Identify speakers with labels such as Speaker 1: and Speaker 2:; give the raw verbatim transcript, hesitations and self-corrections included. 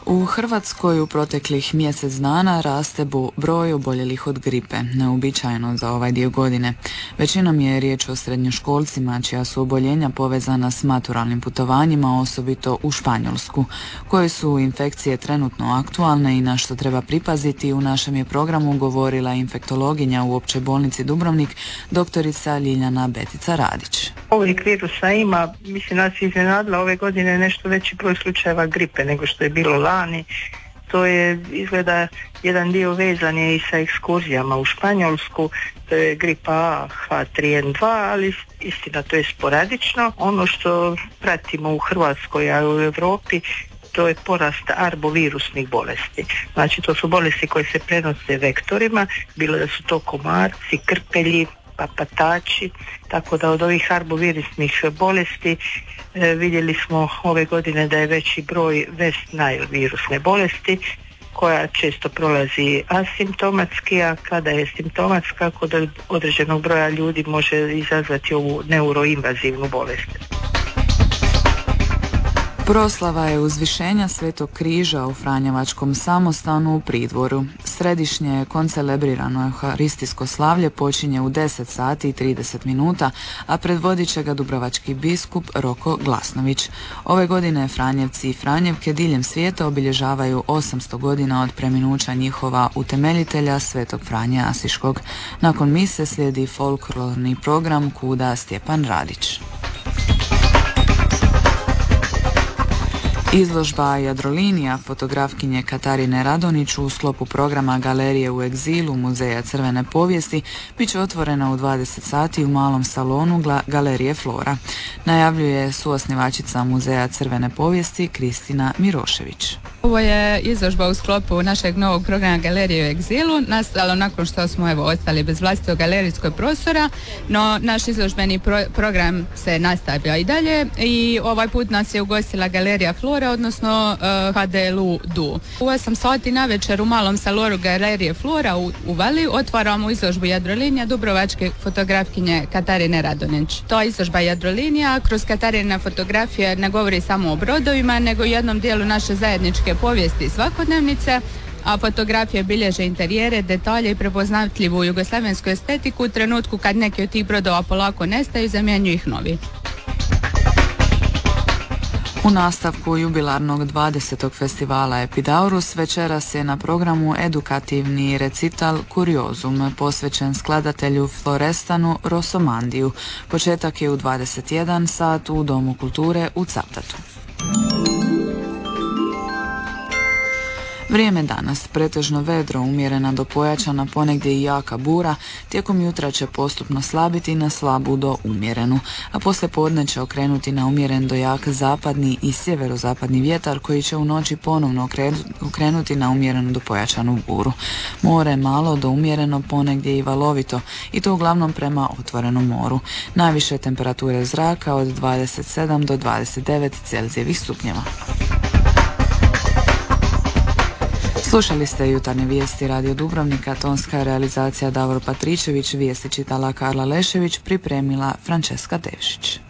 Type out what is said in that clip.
Speaker 1: U Hrvatskoj u proteklih mjesec dana raste broj oboljelih od gripe, neuobičajeno za ovaj dio godine. Većinom je riječ o srednjoškolcima čija su oboljenja povezana s maturalnim putovanjima, osobito u Španjolsku. Koje su infekcije trenutno aktualne i na što treba pripaziti, u našem je programu govorila infektologinja u Općoj bolnici Dubrovnik, doktorica Ljiljana Betica Radić.
Speaker 2: Ovih virusa ima, mislim, nas je iznenadila ove godine nešto veći broj slučajeva gripe nego što je bilo lani. To je, izgleda, jedan dio vezan je i sa ekskurzijama u Španjolsku, to je gripa A H tri N dva, ali istina to je sporadično. Ono što pratimo u Hrvatskoj, a u Europi, to je porast arbovirusnih bolesti. Znači to su bolesti koje se prenose vektorima, bilo da su to komarci, krpelji, papatači, tako da od ovih arbovirusnih bolesti e, vidjeli smo ove godine da je veći broj West Nile virusne bolesti koja često prolazi asimptomatski, a kada je simptomatska kod određenog broja ljudi može izazvati ovu neuroinvazivnu bolest.
Speaker 1: Proslava je uzvišenja Svetog križa u Franjevačkom samostanu u Pridvoru. Središnje koncelebrirano euharistijsko slavlje počinje u deset sati i trideset minuta, a predvodit će ga dubrovački biskup Roko Glasnović. Ove godine Franjevci i Franjevke diljem svijeta obilježavaju osamsto godina od preminuća njihova utemeljitelja Svetog Franje Asiškog. Nakon mise slijedi folklorni program kuda Stjepan Radić. Izložba Jadrolinija fotografkinje Katarine Radonić u sklopu programa Galerije u egzilu Muzeja crvene povijesti bit će otvorena u dvadeset sati u malom salonu Galerije Flora. Najavljuje suosnivačica Muzeja crvene povijesti Kristina Mirošević.
Speaker 3: Ovo je izložba u sklopu našeg novog programa Galerije u egzilu, nastalo nakon što smo evo ostali bez vlastitog galerijskog prostora, no naš izložbeni pro- program se nastavlja i dalje i ovaj put nas je ugostila Galerija Flora, odnosno uh, H D L U D U. U osam sati na večer u malom salonu Galerije Flora u, u Vali otvaramo izložbu Jadrolinija dubrovačke fotografkinje Katarine Radonić. To je izložba Jadrolinija, kroz Katarina fotografije ne govori samo o brodovima, nego i jednom dijelu naše zajedničke povijesti i svakodnevnice, a fotografije bilježe interijere, detalje i prepoznatljivu jugoslavensku estetiku u trenutku kad neki od tih brodova polako nestaju i zamjenjuju ih novi.
Speaker 1: U nastavku jubilarnog dvadesetog festivala Epidaurus večeras je na programu edukativni recital Kuriozum posvećen skladatelju Florestanu Rosomandiju. Početak je u dvadeset jedan sat u Domu kulture u Cavtatu. Vrijeme danas, pretežno vedro, umjerena do pojačana, ponegdje i jaka bura, tijekom jutra će postupno slabiti na slabu do umjerenu, a poslije podne će okrenuti na umjeren do jak zapadni i sjeverozapadni vjetar koji će u noći ponovno okrenuti na umjerenu do pojačanu buru. More malo do umjereno, ponegdje i valovito, i to uglavnom prema otvorenom moru. Najviše temperature zraka od dvadeset sedam do dvadeset devet Celzijevih stupnjeva. Slušali ste jutarnje vijesti Radio Dubrovnika, tonska realizacija Davor Patričević, vijesti čitala Karla Lešević, pripremila Frančeska Devšić.